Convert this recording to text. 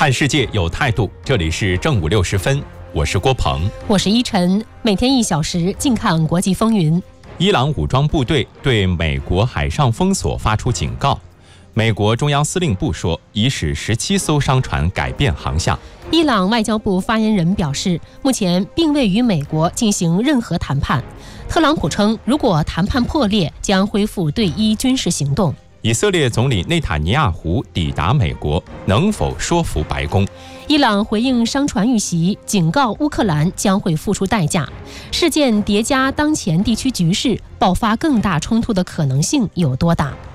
看世界有态度，这里是正午60分，我是郭鹏， 我是依晨，每天1小时，静看国际风云。 伊朗武装部队对美国海上封锁发出警告。美国中央司令部说，已使17艘商船改变航向。 伊朗外交部发言人表示，目前并未与美国进行任何谈判。特朗普称，如果谈判破裂，将恢复对伊军事行动。 以色列总理内塔尼亚胡抵达美国，能否说服白宫？ 伊朗回应商船遇袭，警告乌克兰将会付出代价。事件叠加当前地区局势，爆发更大冲突的可能性有多大？